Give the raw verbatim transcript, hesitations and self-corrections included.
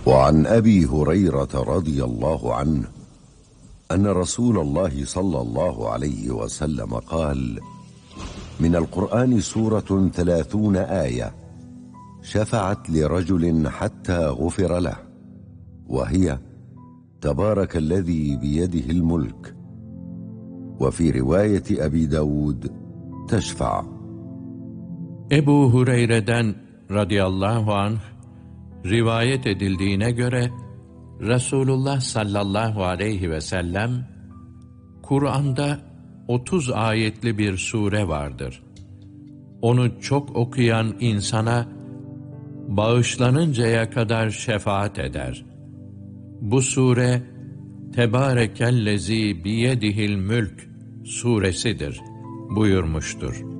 وعن أبي هريرة رضي الله عنه أن رسول الله صلى الله عليه وسلم قال: من القرآن سورة ثلاثون آية شفعت لرجل حتى غفر له، وهي تبارك الذي بيده الملك. وفي رواية أبي داود تشفع. Ebu Hureyre'den radıyallahu anh rivayet edildiğine göre Resulullah sallallahu aleyhi ve sellem, Kur'an'da otuz ayetli bir sure vardır. Onu çok okuyan insana bağışlanıncaya kadar şefaat eder. Bu sure Tebârekellezî biyedihil mülk suresidir buyurmuştur.